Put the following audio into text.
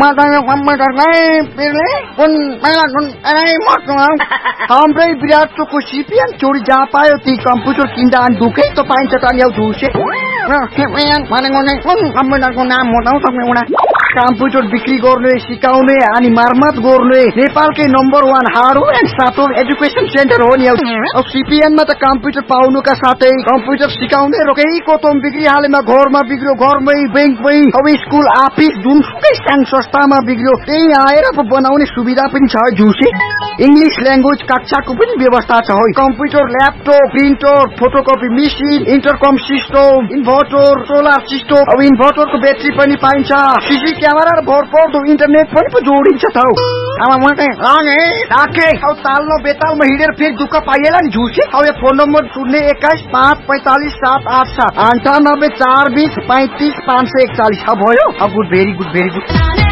Matanya komputer kayak pilih pun malah pun mot sampai berat cukup sipian curi japayo di komputer kindaan duke to pain cetan yau duse. Nah, sipian paling ngonek pun komputer ko namu tahu sampai mana. Komputer बिक्री गर्ने सिकाउने अनि मर्मत गर्ने नेपालकै number 1 hardware and software education centre हो नि। अब सीपीएन मा त कम्प्युटर पाउनुका साथै कम्प्युटर सिकाउने रोकेको तम बिक्री हालेमा घरमा बिग्रियो घरमै बैंकमै अब स्कुल अफिस जुनसुकै संघ संस्थामा बिग्रियो त्यही आएर बनाउने सुविधा पनि छ जुसे। इंग्लिश ल्याङ्ग्वेज कक्षाको पनि व्यवस्था छ है। Computer laptop printer photocopy machine इन्टरकम system inverter solar system अब इन्भर्टरको ब्याट्री पनि पाइन्छ सीसी क्यामेरा र भरपर्दो इन्टरनेट पनि पो जोडिन्छ त। अब म चाहिँ अनि राखे अब तालमा बेतालमा हिँडेर फेरि दुःख पाइएला नि झुसे। अब यो फोन नम्बर 021545787 9842035541 भयो। अब good very good very good.